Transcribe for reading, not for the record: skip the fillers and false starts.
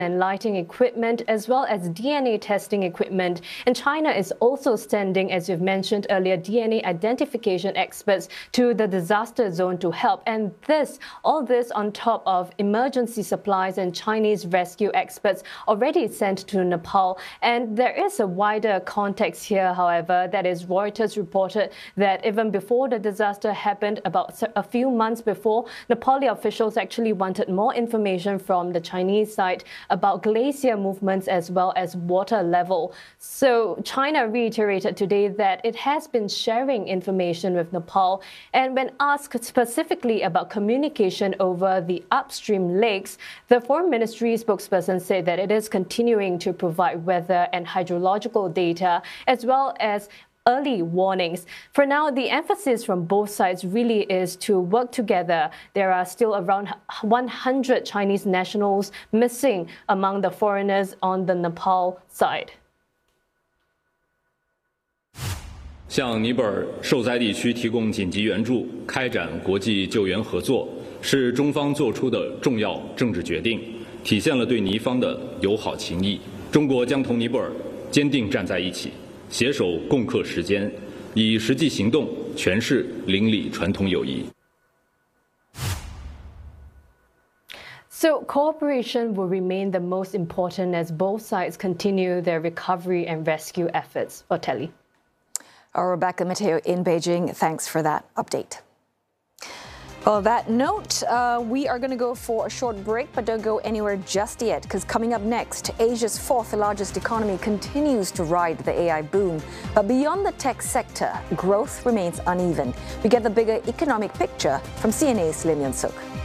and lighting equipment, as well as DNA testing equipment. And China is also sending, as you've mentioned earlier, DNA identification experts to the disaster zone to help. And all this on top of emergency supplies and Chinese rescue experts already sent to Nepal. And there is a wider context here, however, that is Reuters reported that even before the disaster happened, about a few months before, Nepali officials actually wanted more information from the Chinese side about glacier movements as well as water level. So China reiterated today that it has been sharing information with Nepal. And when asked specifically about communication over the upstream lakes, the Foreign Ministry spokesperson said that it is continuing to provide weather and hydrological data as well as early warnings. For now, the emphasis from both sides really is to work together. There are still around 100 Chinese nationals missing among the foreigners on the Nepal side. 向尼泊尔受灾地区提供紧急援助、开展国际救援合作，是中方做出的重要政治决定，体现了对尼方的友好情谊。中国将同尼泊尔坚定站在一起，携手共克时艰，以实际行动诠释邻里传统友谊。 So cooperation will remain the most important as both sides continue their recovery and rescue efforts. Otelli. Rebecca Mateo in Beijing, thanks for that update. Well, on that note, we are going to go for a short break, but don't go anywhere just yet, because coming up next, Asia's fourth largest economy continues to ride the AI boom. But beyond the tech sector, growth remains uneven. We get the bigger economic picture from CNA's Lim Yun-suk.